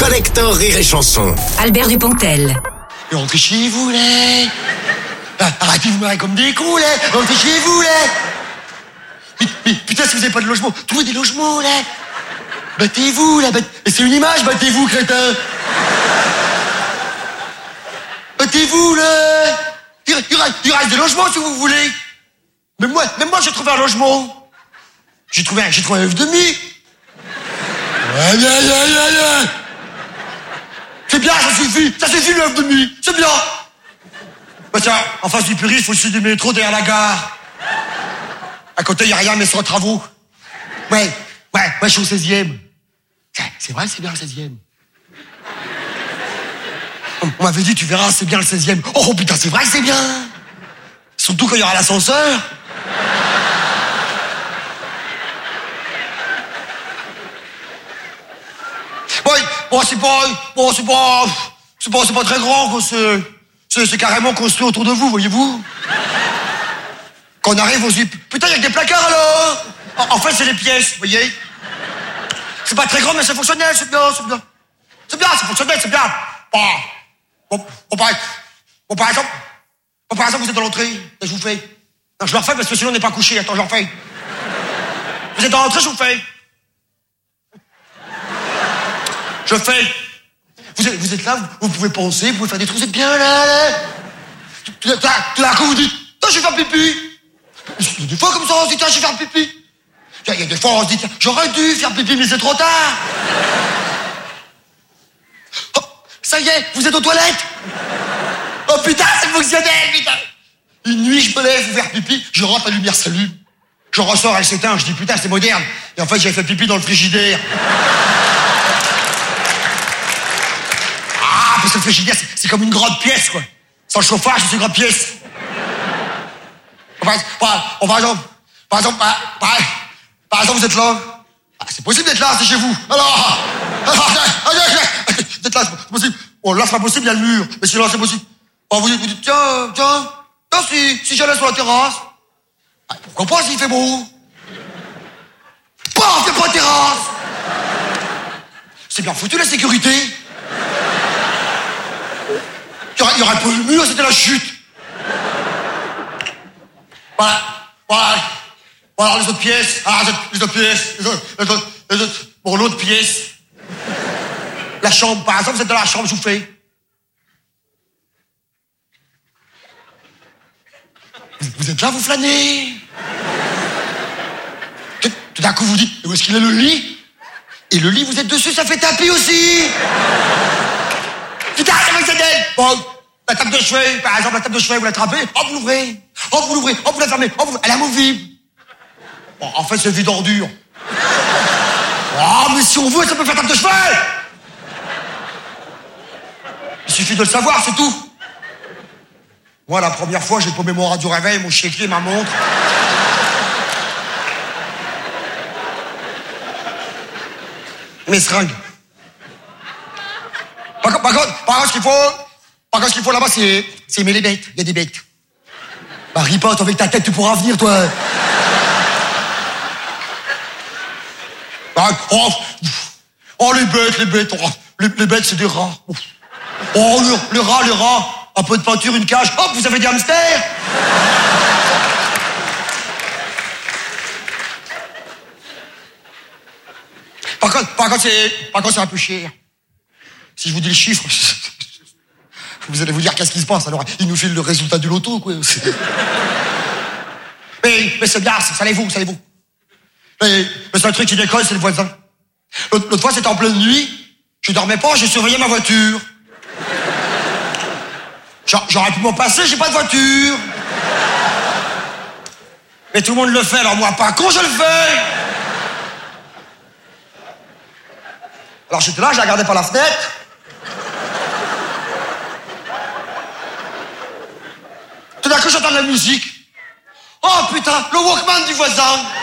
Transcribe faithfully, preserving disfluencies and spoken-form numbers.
Collector Rire et Chanson. Albert Dupontel. Et rentrez chez vous, là. Arrêtez de vous marrer comme des cons, là. Rentrez chez vous, là. Mais, mais putain, si vous n'avez pas de logement, trouvez des logements, là. Battez-vous, là. Bat... Et c'est une image, battez-vous, crétin. Battez-vous, là. Il, il, il reste des logements, si vous voulez. Même moi, même moi, j'ai trouvé un logement. J'ai trouvé un, j'ai trouvé un œuf demi. Aïe, aïe, aïe, aïe, aïe. C'est bien, ça suffit. Ça suffit, l'œuf demi. C'est bien. Bah tiens, en face du périph', au sud du métro, derrière la gare. À côté, il n'y a rien, mais sans travaux. Ouais, ouais, ouais, je suis au seizième. C'est vrai, c'est bien le seizième. On m'avait dit, tu verras, c'est bien le seizième. Oh putain, c'est vrai que c'est bien. Surtout quand il y aura l'ascenseur. Bon, bon, c'est pas, bon, c'est pas, c'est pas, c'est pas très grand, quoi. C'est, c'est, c'est carrément construit autour de vous, voyez-vous. Quand on arrive, on se dit, putain, il y a que des placards, alors. En, en fait, c'est les pièces, vous voyez. C'est pas très grand, mais c'est fonctionnel, c'est bien, c'est bien. C'est bien, c'est fonctionnel, c'est bien. Bon, bon, bon, par, bon, par exemple, bon, par exemple, vous êtes dans l'entrée, et je vous fais. Non, je le refais parce que sinon on n'est pas couché. Attends, je le refais. Vous êtes dans l'entrée, je vous fais. Je fais. Vous êtes, vous êtes là, vous, vous pouvez penser, vous pouvez faire des trucs, vous êtes bien là, là. Tout d'un coup, vous dites, tiens, je vais faire pipi. Il y a des fois comme ça, on se dit, tiens, je vais faire pipi. Il y a des fois, on se dit, tiens, j'aurais dû faire pipi, mais c'est trop tard. Oh, ça y est, vous êtes aux toilettes. Oh putain, c'est fonctionnel, putain. Une nuit, je me lève pour faire pipi, je rentre, la lumière s'allume. Je ressors, elle s'éteint, je dis, putain, c'est moderne. Et en fait, j'avais fait pipi dans le frigidaire. Ah, parce que le frigidaire, c'est, c'est comme une grande pièce, quoi. Sans le chauffage, c'est une grande pièce. Par, par, par exemple, par exemple, par, par, par exemple, vous êtes là. Ah, c'est possible d'être là, c'est chez vous. Alors, d'être là, c'est possible. Bon, là, c'est pas possible, il y a le mur. Mais sinon, c'est possible. Bon, vous, vous dites, tiens, tiens, tiens, si, si j'allais sur la terrasse. Ah, pourquoi pas s'il fait beau? Pas, c'est pas la terrasse. C'est bien foutu, la sécurité. Il y aurait, il y aurait pas eu le mur, c'était la chute. Voilà, voilà, voilà les autres pièces, ah, les autres pièces, les autres, les autres, les autres, bon, l'autre pièce. La chambre, par exemple, vous êtes dans la chambre, je vous fais. Vous êtes là, vous flânez. Tout d'un coup, vous dites, où est-ce qu'il est le lit? Et le lit, vous êtes dessus, ça fait tapis aussi. Putain, c'est fonctionnel. Bon, la table de chevet, par exemple, la table de chevet, vous l'attrapez, oh, vous l'ouvrez. Oh, vous l'ouvrez, oh, vous la fermez, oh, vous... elle est amovible. Bon, en fait, c'est vide ordure. Oh, mais si on veut, ça peut faire table de chevet. Il suffit de le savoir, c'est tout. Moi, la première fois, j'ai paumé mon radio réveil, mon chéquier, ma montre. Mes seringues. Par contre, par contre, par contre, ce qu'il faut, par contre, ce qu'il faut là-bas, c'est, c'est aimer les bêtes. Il y a des bêtes. Bah, ris pas, toi, avec ta tête, tu pourras venir, toi. Bah, oh, oh, les bêtes, les bêtes, oh, les, les bêtes, c'est des rats. Oh, le, le rat, le rat, un peu de peinture, une cage, hop, vous avez des hamsters. Par contre, par contre, c'est, par contre, c'est un peu cher. Si je vous dis le chiffre, vous allez vous dire qu'est-ce qui se passe. Alors, il nous file le résultat du loto, quoi. Mais, mais c'est bien, savez-vous, savez-vous. Mais, mais c'est un truc qui décolle, c'est le voisin. L'autre, l'autre fois, c'était en pleine nuit. Je dormais pas, j'ai surveillé ma voiture. J'aurais pu m'en passer, j'ai pas de voiture. Mais tout le monde le fait, alors moi, pas con, je le fais. Alors j'étais là, je la regardais par la fenêtre. Tout d'un coup, j'entends de la musique. Oh putain, le Walkman du voisin.